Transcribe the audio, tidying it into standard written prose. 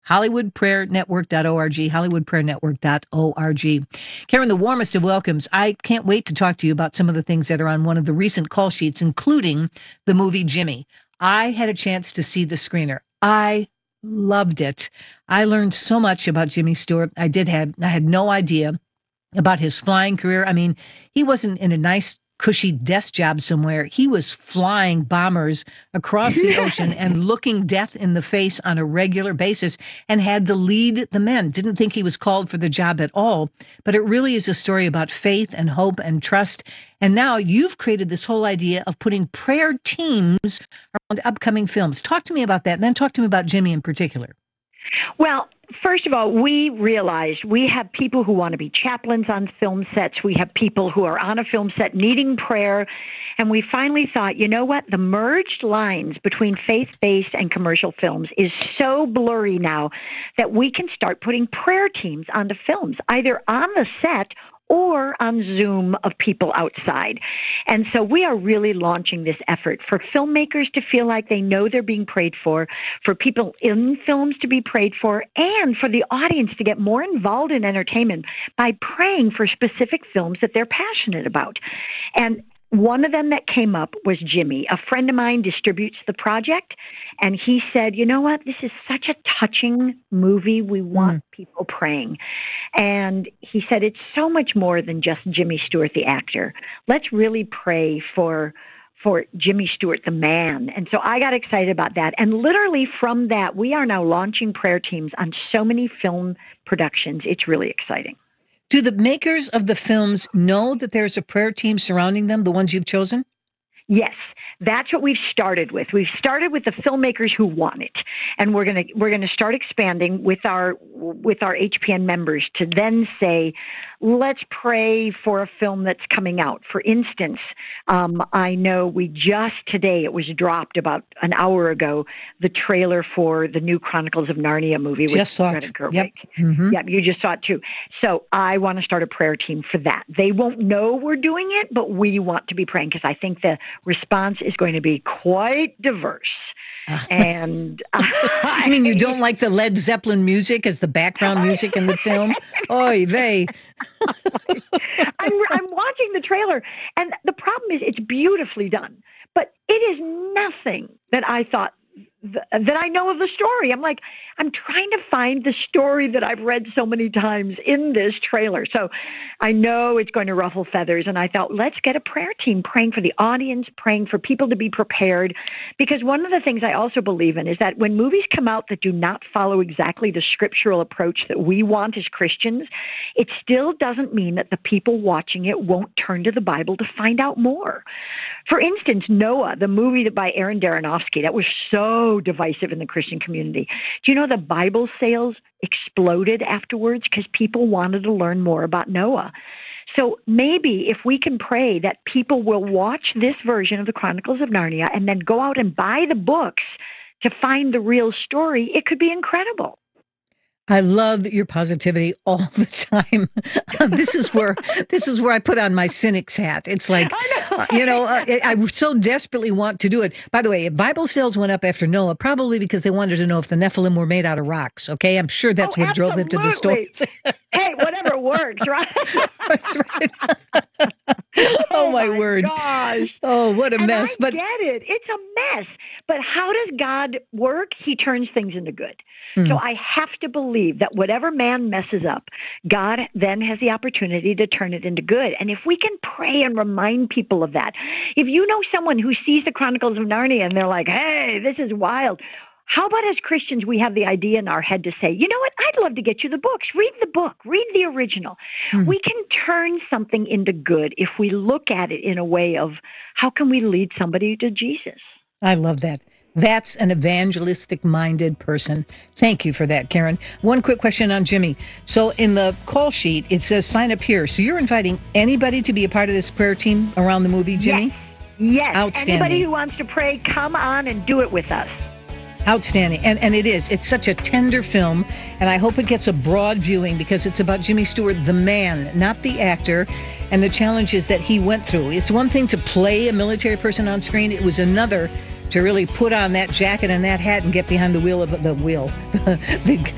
HollywoodPrayerNetwork.org, HollywoodPrayerNetwork.org. Karen, the warmest of welcomes. I can't wait to talk to you about some of the things that are on one of the recent call sheets, including the movie Jimmy. I had a chance to see the screener. I loved it. I learned so much about Jimmy Stewart. I had no idea about his flying career. I mean, he wasn't in a nice, cushy desk job somewhere. He was flying bombers across the ocean and looking death in the face on a regular basis and had to lead the men. Didn't think he was called for the job at all. But it really is a story about faith and hope and trust. And now you've created this whole idea of putting prayer teams around upcoming films. Talk to me about that, and then talk to me about Jimmy in particular. Well, first of all, we realized we have people who want to be chaplains on film sets. We have people who are on a film set needing prayer. And we finally thought, you know what? The merged lines between faith-based and commercial films is so blurry now that we can start putting prayer teams onto films, either on the set or on Zoom of people outside. And so we are really launching this effort for filmmakers to feel like they know they're being prayed for people in films to be prayed for, and for the audience to get more involved in entertainment by praying for specific films that they're passionate about. And one of them that came up was Jimmy. A friend of mine distributes the project, and he said, you know what? This is such a touching movie. We want people praying. And he said, it's so much more than just Jimmy Stewart, the actor. Let's really pray for Jimmy Stewart, the man. And so I got excited about that. And literally from that, we are now launching prayer teams on so many film productions. It's really exciting. Do the makers of the films know that there's a prayer team surrounding them, the ones you've chosen? Yes, that's what we've started with. We've started with the filmmakers who want it, and we're gonna start expanding with our HPN members to then say, let's pray for a film that's coming out. For instance, I know we just today, it was dropped about an hour ago, the trailer for the new Chronicles of Narnia movie with Greta Gerwig. Yep. Mm-hmm. Yep, you just saw it too. So I want to start a prayer team for that. They won't know we're doing it, but we want to be praying because I think the response is going to be quite diverse. And I mean, you don't like the Led Zeppelin music as the background music in the film? Oy vey. I'm watching the trailer, and the problem is it's beautifully done, but it is nothing that I thought that I know of the story. I'm like, I'm trying to find the story that I've read so many times in this trailer. So I know it's going to ruffle feathers. And I thought, let's get a prayer team praying for the audience, praying for people to be prepared. Because one of the things I also believe in is that when movies come out that do not follow exactly the scriptural approach that we want as Christians, it still doesn't mean that the people watching it won't turn to the Bible to find out more. For instance, Noah, the movie by Aaron Aronofsky, that was so divisive in the Christian community. Do you know the Bible sales exploded afterwards because people wanted to learn more about Noah? So maybe if we can pray that people will watch this version of the Chronicles of Narnia and then go out and buy the books to find the real story, it could be incredible. I love your positivity all the time. This is where I put on my cynic's hat. It's like, I so desperately want to do it. By the way, if Bible sales went up after Noah, probably because they wanted to know if the Nephilim were made out of rocks. Okay, I'm sure that's what drove them to the story. Hey, whatever works, right? Oh my word! Gosh! Oh, what a mess! But get it. It's a mess. But how does God work? He turns things into good. So I have to believe that whatever man messes up, God then has the opportunity to turn it into good. And if we can pray and remind people of that, if you know someone who sees the Chronicles of Narnia and they're like, hey, this is wild. How about as Christians, we have the idea in our head to say, you know what, I'd love to get you the books. Read the book. Read the original. We can turn something into good if we look at it in a way of how can we lead somebody to Jesus? I love that. That's an evangelistic-minded person. Thank you for that, Karen. One quick question on Jimmy. So in the call sheet, it says sign up here. So you're inviting anybody to be a part of this prayer team around the movie, Jimmy? Yes. Outstanding. Anybody who wants to pray, come on and do it with us. Outstanding. And it's such a tender film, and I hope it gets a broad viewing because it's about Jimmy Stewart, the man, not the actor, and the challenges that he went through. It's one thing to play a military person on screen. It was another to really put on that jacket and that hat and get behind the